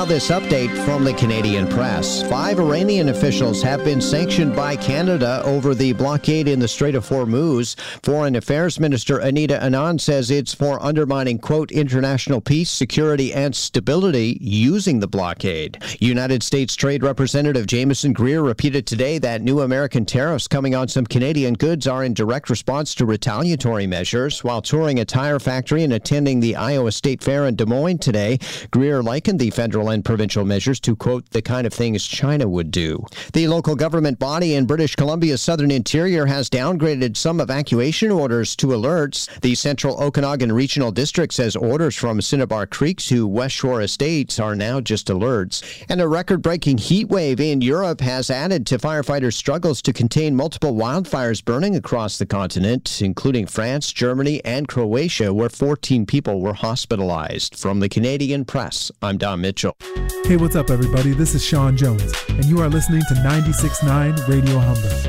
Now this update from the Canadian press. 5 Iranian officials have been sanctioned by Canada over the blockade in the Strait of Hormuz. Foreign Affairs Minister Anita Anand says it's for undermining, quote, international peace, security, and stability using the blockade. United States Trade Representative Jameson Greer repeated today that new American tariffs coming on some Canadian goods are in direct response to retaliatory measures. While touring a tire factory and attending the Iowa State Fair in Des Moines today, Greer likened the federal and provincial measures to, quote, the kind of things China would do. The local government body in British Columbia's southern interior has downgraded some evacuation orders to alerts. The Central Okanagan Regional District says orders from Cinnabar Creek to West Shore Estates are now just alerts. And a record-breaking heat wave in Europe has added to firefighters' struggles to contain multiple wildfires burning across the continent, including France, Germany, and Croatia, where 14 people were hospitalized. From the Canadian press, I'm Don Mitchell. Hey, what's up, everybody? This is Sean Jones, and you are listening to 96.9 Radio Humber.